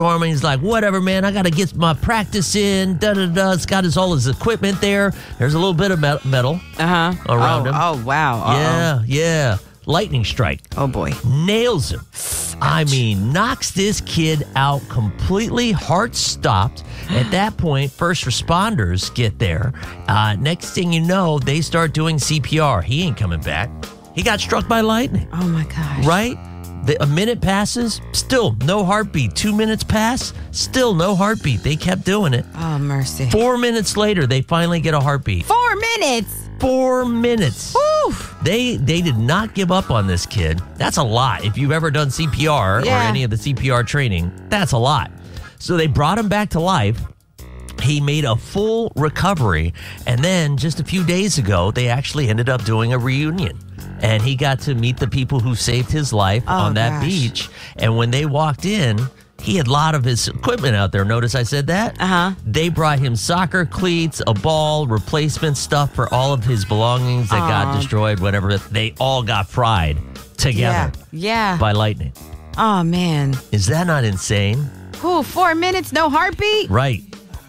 him, and he's like, whatever, man, I got to get my practice in. Da-da-da. It's got all his equipment there. There's a little bit of metal around him. Oh, wow. Yeah. Lightning strike. Oh, boy. Nails him. I mean, knocks this kid out completely, heart stopped. At that point, first responders get there. Next thing you know, they start doing CPR. He ain't coming back. He got struck by lightning. Oh, my gosh. Right? A minute passes, still no heartbeat. 2 minutes pass, still no heartbeat. They kept doing it. Oh, mercy. 4 minutes later, they finally get a heartbeat. 4 minutes? 4 minutes. Woo! They did not give up on this kid. That's a lot. If you've ever done CPR or any of the CPR training, that's a lot. So they brought him back to life. He made a full recovery. And then just a few days ago, they actually ended up doing a reunion. And he got to meet the people who saved his life on that beach. And when they walked in, he had a lot of his equipment out there. Notice I said that? Uh-huh. They brought him soccer cleats, a ball, replacement stuff for all of his belongings that got destroyed, whatever. They all got fried together by lightning. Oh, man. Is that not insane? Ooh, 4 minutes, no heartbeat? Right.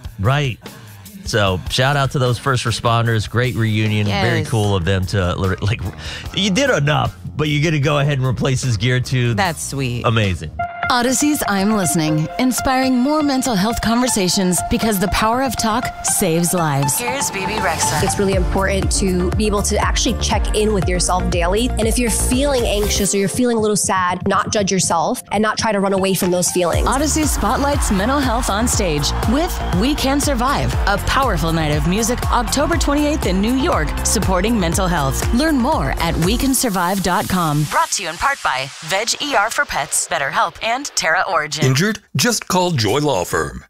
So, shout out to those first responders. Great reunion. Yes. Very cool of them to, you did enough, but you get to go ahead and replace his gear too. That's sweet. Amazing. Odyssey's I'm Listening, inspiring more mental health conversations because the power of talk saves lives. Here's BB Rexa. It's really important to be able to actually check in with yourself daily. And if you're feeling anxious or you're feeling a little sad, not judge yourself and not try to run away from those feelings. Odyssey spotlights mental health on stage with We Can Survive, a powerful night of music October 28th in New York, supporting mental health. Learn more at wecansurvive.com. Brought to you in part by Veg ER for Pets, BetterHelp, and Terra Origin. Injured? Just call Joy Law Firm.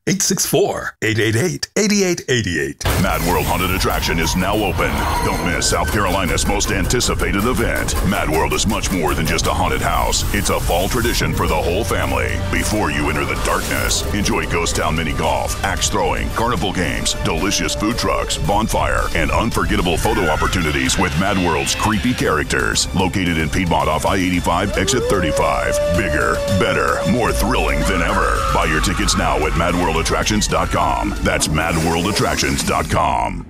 864-888-8888. Mad World Haunted Attraction is now open. Don't miss South Carolina's most anticipated event. Mad World is much more than just a haunted house. It's a fall tradition for the whole family. Before you enter the darkness, enjoy Ghost Town mini golf, axe throwing, carnival games, delicious food trucks, bonfire, and unforgettable photo opportunities with Mad World's creepy characters. Located in Piedmont off I-85, exit 35. Bigger, better, more thrilling than ever. Buy your tickets now at madworldattractions.com. That's madworldattractions.com.